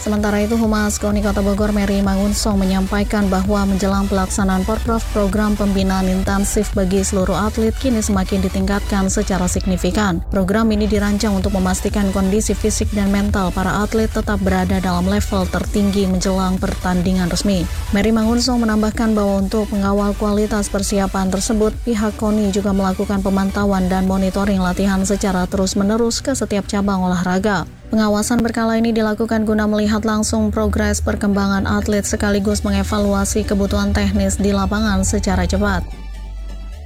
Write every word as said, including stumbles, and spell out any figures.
Sementara itu, Humas KONI Kota Bogor Mary Mangunsong menyampaikan bahwa menjelang pelaksanaan Porprov, program pembinaan intensif bagi seluruh atlet kini semakin ditingkatkan secara signifikan. Program ini dirancang untuk memastikan kondisi fisik dan mental para atlet tetap berada dalam level tertinggi menjelang pertandingan resmi. Mary Mangunsong menambahkan bahwa untuk mengawal kualitas persiapan tersebut, pihak KONI juga melakukan pemantauan dan monitoring latihan secara terus-menerus ke setiap cabang olahraga. Pengawasan berkala ini dilakukan guna melihat langsung progres perkembangan atlet sekaligus mengevaluasi kebutuhan teknis di lapangan secara cepat.